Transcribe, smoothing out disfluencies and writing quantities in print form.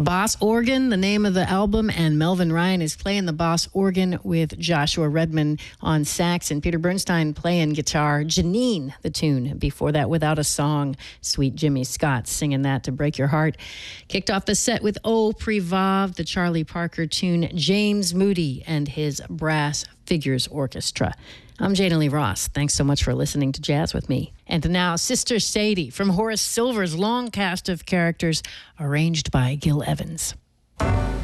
Boss Organ, the name of the album, and Melvin Ryan is playing the boss organ with Joshua Redman on sax and Peter Bernstein playing guitar. Janine, the tune. Before that, Without a Song, Sweet Jimmy Scott singing that to break your heart. Kicked off the set with O Privav, the Charlie Parker tune, James Moody and his Brass Figures Orchestra. I'm Jana Lee Ross. Thanks so much for listening to Jazz with me. And now, Sister Sadie from Horace Silver's long cast of characters, arranged by Gil Evans.